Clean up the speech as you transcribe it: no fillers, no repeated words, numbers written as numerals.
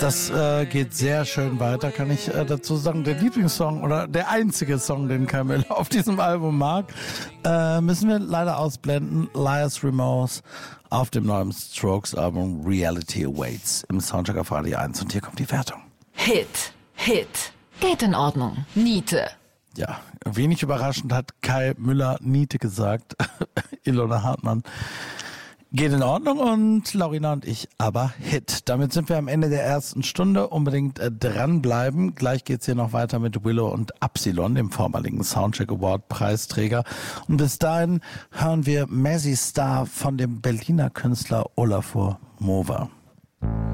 Das geht sehr schön weiter, kann ich dazu sagen. Der Lieblingssong oder der einzige Song, den Kai Müller auf diesem Album mag, müssen wir leider ausblenden. Liar's Remorse auf dem neuen Strokes-Album Reality Awaits im Soundcheck auf Radio 1. Und hier kommt die Wertung. Hit. Geht in Ordnung. Niete. Ja, wenig überraschend hat Kai Müller Niete gesagt. Ilona Hartmann. Geht in Ordnung und Laurina und ich aber Hit. Damit sind wir am Ende der ersten Stunde. Unbedingt dranbleiben. Gleich geht's hier noch weiter mit Willow und Absilon, dem vormaligen Soundcheck Award Preisträger. Und bis dahin hören wir Mazzy Star von dem Berliner Künstler Olafur Mova.